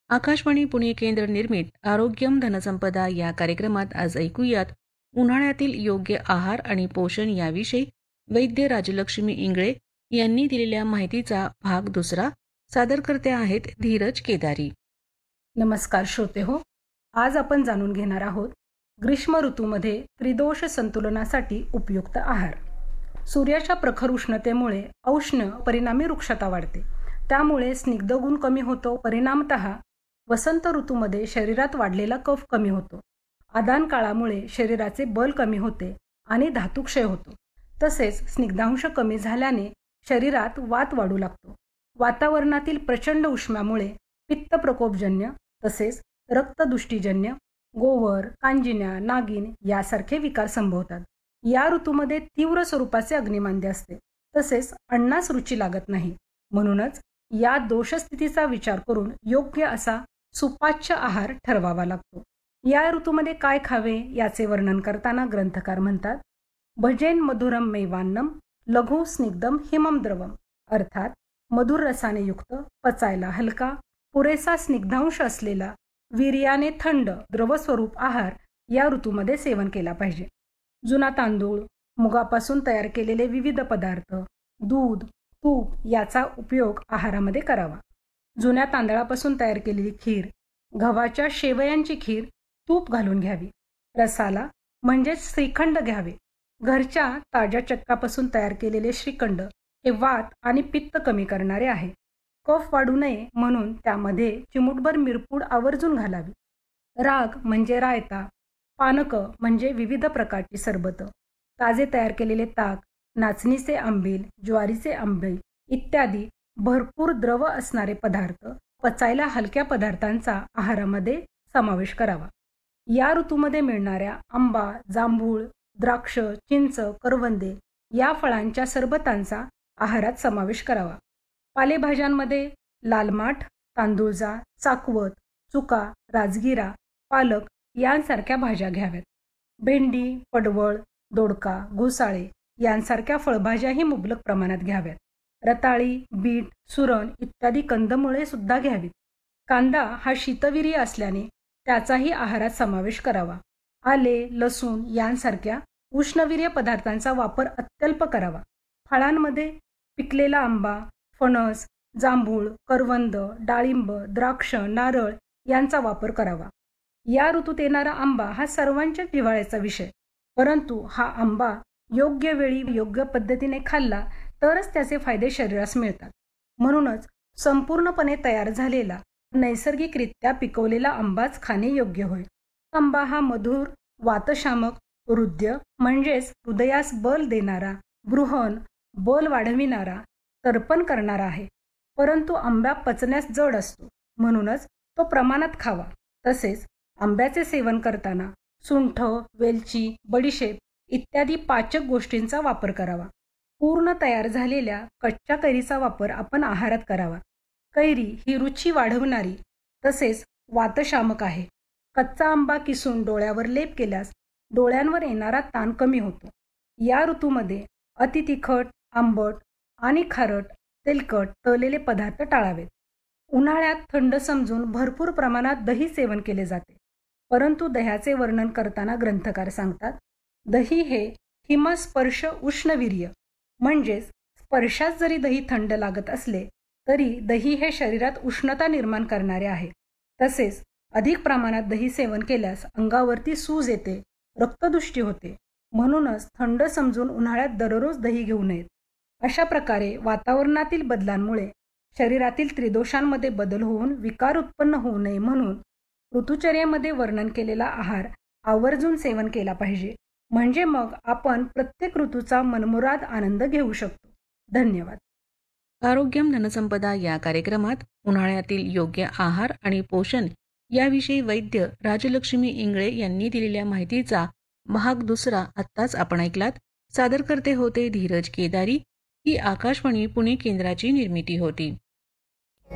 आकाशवाणी पुणे केंद्र निर्मित आरोग्यम धनसंपदा या कार्यक्रमात आज ऐकूयात उन्हाळ्यातील योग्य आहार आणि पोषण याविषयी वैद्य राजलक्ष्मी इंगळे यांनी दिलेल्या माहितीचा भाग दुसरा. सादर करते आहेत धीरज केदारी. नमस्कार श्रोते हो. आज आपण जाणून घेणार आहोत ग्रीष्म ऋतूमध्ये त्रिदोष संतुलनासाठी उपयुक्त आहार. सूर्याच्या प्रखर उष्णतेमुळे औष्ण्य परिणामी वृक्षता वाढते, त्यामुळे स्निग्ध गुण कमी होतो. परिणामतः वसंत ऋतूमध्ये शरीरात वाढलेला कफ कमी होतो. आदान काळामुळे शरीराचे बल कमी होते आणि धातुक्षय होतो. तसेच स्निग्धांश कमी झाल्याने शरीरात वात वाढू लागतो. वातावरणातील प्रचंड उष्म्यामुळे पित्त प्रकोपजन्य तसेच रक्तदुष्टीजन्य गोवर, कांजिण्या, नागिन यासारखे विकार संभवतात. या ऋतूमध्ये तीव्र स्वरूपाचे अग्निमांद्य असते, तसेच अन्नास रुची लागत नाही. म्हणूनच या दोषस्थितीचा विचार करून योग्य असा सुपाच्य आहार ठरवावा लागतो. या ऋतूमध्ये काय खावे याचे वर्णन करताना ग्रंथकार म्हणतात, भजेन मधुरम मैवान्नम लघु स्निग्धम हिमम द्रवम. अर्थात मधुर रसाने युक्त, पचायला हलका, पुरेसा स्निग्धांश असलेला, वीर्याने थंड द्रवस्वरूप आहार या ऋतूमध्ये सेवन केला पाहिजे. जुना तांदूळ, मुगापासून तयार केलेले विविध पदार्थ, दूध, तूप याचा उपयोग आहारामध्ये करावा. जुन्या तांदळापासून तयार केलेली खीर, गव्हाच्या शेवयांची खीर तूप घालून घ्यावी. रसाला म्हणजेच श्रीखंड घ्यावे. घरच्या ताज्या चक्कापासून तयार केलेले श्रीखंड हे वात आणि पित्त कमी करणारे आहे. कफ वाढू नये म्हणून त्यामध्ये चिमूटभर मिरपूड आवर्जून घालावी. राग म्हणजे रायता, पानक म्हणजे विविध प्रकारची सरबत, ताजे तयार केलेले ताक, नाचणीचे आंबील, ज्वारीचे आंबील इत्यादी भरपूर द्रव असणारे पदार्थ, पचायला हलक्या पदार्थांचा आहारामध्ये समावेश करावा. या ऋतूमध्ये मिळणाऱ्या आंबा, जांभूळ, द्राक्ष, चिंच, करवंदे या फळांच्या सरबतांचा आहारात समावेश करावा. पालेभाज्यांमध्ये लाल माठ, तांदूळजा, चाकवत, चुका, राजगिरा, पालक यांसारख्या भाज्या घ्याव्यात. भेंडी, पडवळ, दोडका, घोसाळे यांसारख्या फळभाज्याही मुबलक प्रमाणात घ्याव्यात. रताळी, बीट, सुरण इत्यादी कंदमुळे सुद्धा घ्यावीत. कांदा हा शीतवीर्य असल्याने त्याचाही आहारात समावेश करावा. आले, लसूण यांसारख्या उष्णवीर्य पदार्थांचा वापर अत्यल्प करावा. फळांमध्ये पिकलेला आंबा, फणस, जांभूळ, करवंद, डाळिंब, द्राक्ष, नारळ यांचा वापर करावा. या ऋतूत येणारा आंबा हा सर्वांच्याच जिव्हाळ्याचा विषय, परंतु हा आंबा योग्य वेळी योग्य पद्धतीने खाल्ला तरच त्याचे फायदे शरीरास मिळतात. म्हणूनच संपूर्णपणे तयार झालेला नैसर्गिकरित्या पिकवलेला आंबाच खाणे योग्य होय. आंबा हा मधुर, वातशामक, हृदय म्हणजेच हृदयास बल देणारा, बृहण बल वाढविणारा, तर्पण करणारा आहे. परंतु आंबा पचण्यास जड असतो, म्हणूनच तो प्रमाणात खावा. तसेच आंब्याचे सेवन करताना सुंठ, वेलची, बडीशेप इत्यादी पाचक गोष्टींचा वापर करावा. पूर्ण तयार झालेल्या कच्च्या कैरीचा वापर आपण आहारात करावा. कैरी ही रुची वाढवणारी तसेच वातशामक आहे. कच्चा आंबा किसून डोळ्यावर लेप केल्यास डोळ्यांवर येणारा ताण कमी होतो. या ऋतूमध्ये अतितिखट, आंबट आणि खारट, तेलकट तळलेले पदार्थ टाळावेत. उन्हाळ्यात थंड समजून भरपूर प्रमाणात दही सेवन केले जाते, परंतु दह्याचे वर्णन करताना ग्रंथकार सांगतात, दही हे हिमस्पर्श उष्णवीर्य म्हणजेच स्पर्शात जरी दही थंड लागत असले तरी दही हे शरीरात उष्णता निर्माण करणारे आहे. तसेच अधिक प्रमाणात दही सेवन केल्यास अंगावरती सूज येते, रक्तदुष्टी होते. म्हणूनच थंड समजून उन्हाळ्यात दररोज दही घेऊ नयेत. अशा प्रकारे वातावरणातील बदलांमुळे शरीरातील त्रिदोषांमध्ये बदल होऊन विकार उत्पन्न होऊ नये म्हणून ऋतुचर्येमध्ये वर्णन केलेला आहार आवर्जून सेवन केला पाहिजे. म्हणजे मग आपण प्रत्येक ऋतूचा मनमुराद आनंद घेऊ शकतो. धन्यवाद. आरोग्यम धनसंपदा या कार्यक्रमात उन्हाळ्यातील योग्य आहार आणि पोषण याविषयी वैद्य राजलक्ष्मी इंगळे यांनी दिलेल्या माहितीचा भाग दुसरा आत्ताच आपण ऐकलात. सादर करते होते धीरज केदारी. ही आकाशवाणी पुणे केंद्राची निर्मिती होती.